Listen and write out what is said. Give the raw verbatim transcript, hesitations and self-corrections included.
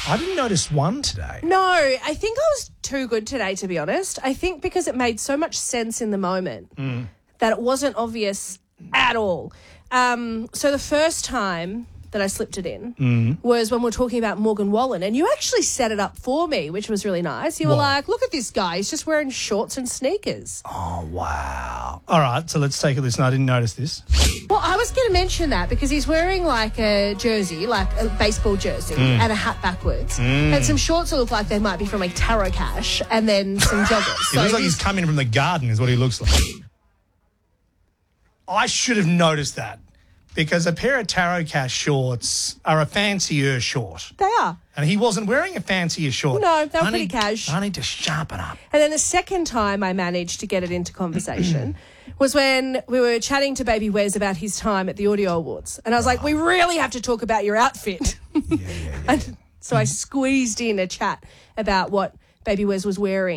I didn't notice one today. No, I think I was too good today, to be honest. I think because it made so much sense in the moment Mm. that it wasn't obvious at all. Um, so the first time that I slipped it in Mm. was when we were talking about Morgan Wallen, and you actually set it up for me, which was really nice. You were What? like, look at this guy. He's just wearing shorts and sneakers. Oh, wow. All right, so let's take a listen. I didn't notice this. Well, I was going to mention that because he's wearing like a jersey, like a baseball jersey, Mm. and a hat backwards, and some shorts that look like they might be from like Tarot Cash, and then some joggers. He looks like he's coming from the garden is what he looks like. I should have noticed that because a pair of Tarot Cash shorts are a fancier short. They are. And he wasn't wearing a fancier short. No, they were I pretty need- cash. I need to sharpen up. And then the second time I managed to get it into conversation was when we were chatting to Baby Wes about his time at the Audio Awards. And I was like, we really have to talk about your outfit. Yeah, yeah, yeah. And so I squeezed in a chat about what Baby Wes was wearing